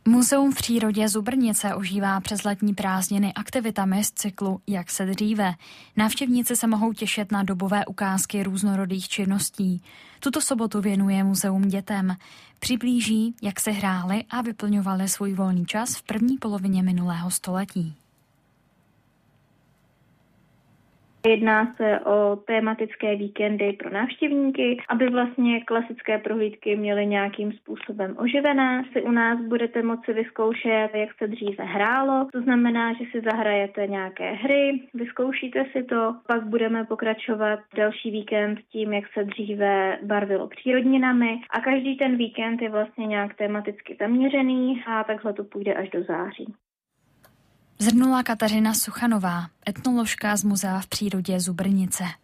Muzeum v přírodě Zubrnice ožívá přes letní prázdniny aktivitami z cyklu Jak se dříve. Návštěvníci se mohou těšit na dobové ukázky různorodých činností. Tuto sobotu věnuje muzeum dětem. Přiblíží, jak se hráli a vyplňovali svůj volný čas v první polovině minulého století. Jedná se o tematické víkendy pro návštěvníky, aby vlastně klasické prohlídky měly nějakým způsobem oživené. Si u nás budete moci vyzkoušet, jak se dříve hrálo. To znamená, že si zahrajete nějaké hry, vyzkoušíte si to, pak budeme pokračovat další víkend tím, jak se dříve barvilo přírodninami a každý ten víkend je vlastně nějak tematicky zaměřený a takhle to půjde až do září. Zhrnula Kateřina Suchanová, etnoložka z Muzea v přírodě Zubrnice.